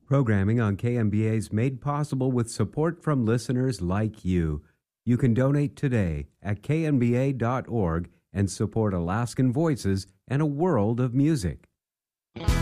Programming on KMBA is made possible with support from listeners like you. You can donate today at knba.org and support Alaskan Voices and a world of music.